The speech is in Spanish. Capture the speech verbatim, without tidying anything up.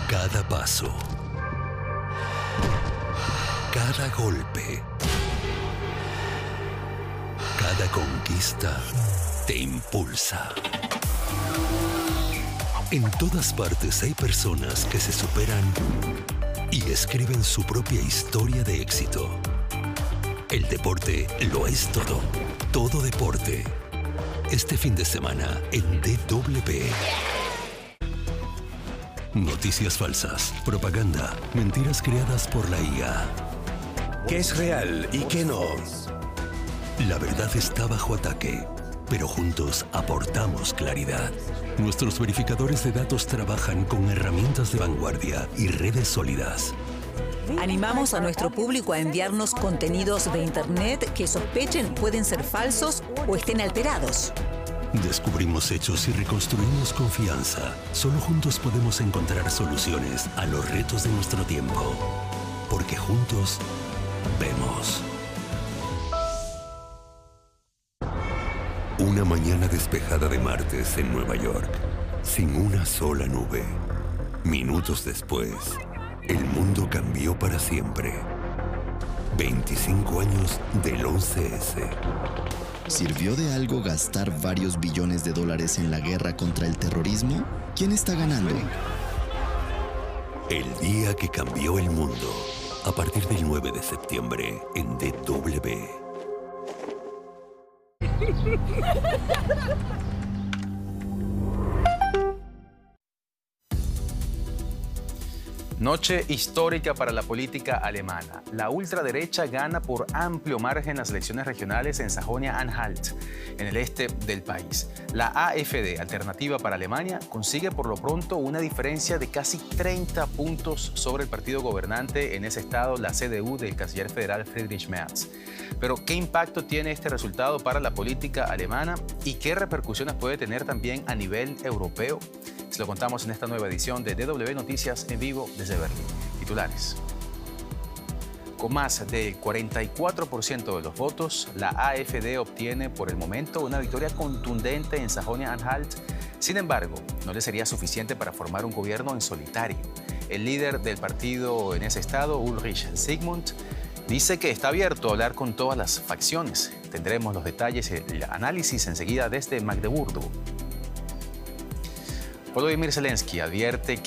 Cada paso, cada golpe, cada conquista te impulsa. En todas partes hay personas que se superan y escriben su propia historia de éxito. El deporte lo es todo. Todo deporte. Este fin de semana en D W. Noticias falsas, propaganda, mentiras creadas por la I A. ¿Qué es real y qué no? La verdad está bajo ataque, pero juntos aportamos claridad. Nuestros verificadores de datos trabajan con herramientas de vanguardia y redes sólidas. Animamos a nuestro público a enviarnos contenidos de Internet que sospechen pueden ser falsos o estén alterados. Descubrimos hechos y reconstruimos confianza. Solo juntos podemos encontrar soluciones a los retos de nuestro tiempo. Porque juntos vemos. Una mañana despejada de martes en Nueva York, sin una sola nube. Minutos después, el mundo cambió para siempre. veinticinco años del once ese. ¿Sirvió de algo gastar varios billones de dólares en la guerra contra el terrorismo? ¿Quién está ganando? El día que cambió el mundo. A partir del nueve de septiembre en D W. Noche histórica para la política alemana. La ultraderecha gana por amplio margen las elecciones regionales en Sajonia-Anhalt, en el este del país. La A F D, Alternativa para Alemania, consigue por lo pronto una diferencia de casi treinta puntos sobre el partido gobernante en ese estado, la C D U del canciller federal Friedrich Merz. Pero, ¿qué impacto tiene este resultado para la política alemana y qué repercusiones puede tener también a nivel europeo? Se lo contamos en esta nueva edición de D W Noticias en vivo desde Berlín. Titulares. Con más del cuarenta y cuatro por ciento de los votos, la A F D obtiene por el momento una victoria contundente en Sajonia-Anhalt. Sin embargo, no le sería suficiente para formar un gobierno en solitario. El líder del partido en ese estado, Ulrich Zygmunt, dice que está abierto a hablar con todas las facciones. Tendremos los detalles y el análisis enseguida desde Magdeburgo. Volodymyr Zelensky advierte que